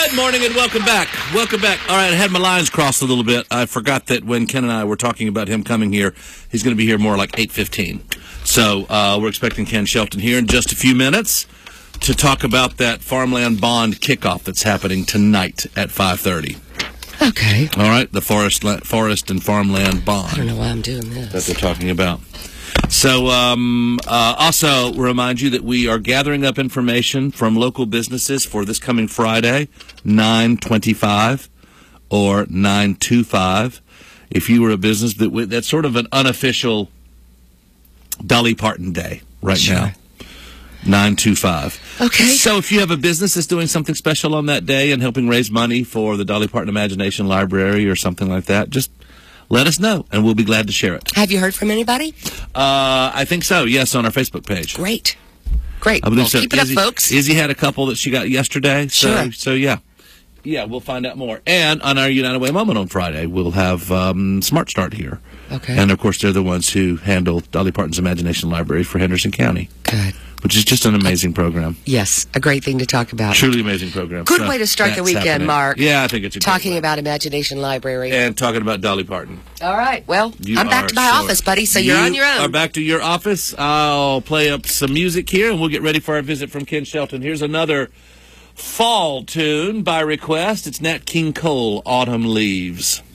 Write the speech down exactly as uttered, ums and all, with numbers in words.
Good morning and welcome back. Welcome back. All right, I had my lines crossed a little bit. I forgot that when Ken and I were talking about him coming here, he's going to be here more like eight fifteen. So uh, we're expecting Ken Shelton here in just a few minutes to talk about that farmland bond kickoff that's happening tonight at five thirty. Okay. All right, the forest, forest and farmland bond. I don't know why I'm doing this. That they're talking about. So, um, uh, also remind you that we are gathering up information from local businesses for this coming Friday, nine twenty-five or nine twenty-five. If you were a business that w- that's sort of an unofficial Dolly Parton Day right Sure. now. nine twenty-five. Okay. So if you have a business that's doing something special on that day and helping raise money for the Dolly Parton Imagination Library or something like that, just let us know, and we'll be glad to share it. Have you heard from anybody? Uh, I think so, yes, on our Facebook page. Great. Great. I believe Well, so. keep it Izzy, up, folks. Izzy had a couple that she got yesterday. So, Sure. So, yeah. Yeah, we'll find out more. And on our United Way moment on Friday, we'll have um, Smart Start here. Okay. And, of course, they're the ones who handle Dolly Parton's Imagination Library for Henderson County. Good. Which is just an amazing program. Yes, a great thing to talk about. Truly amazing program. Good So way to start the that's weekend, happening. Mark. Yeah, I think it's a great Talking way. about Imagination Library. And talking about Dolly Parton. All right. Well, You I'm back are to my sure. office, buddy, so you're You on your own. are back to your office. I'll play up some music here, and we'll get ready for our visit from Ken Shelton. Here's another fall tune by request. It's Nat King Cole, Autumn Leaves.